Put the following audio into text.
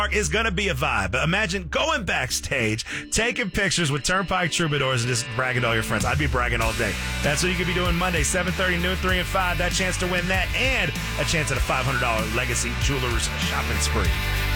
is going to be a vibe. Imagine going backstage, taking pictures with Turnpike Troubadours, and just bragging to all your friends. I'd be bragging all day. That's what you could be doing Monday, 7:30, noon, 3 and 5. That chance to win that and a chance at a $500 Legacy Jewelers shopping spree.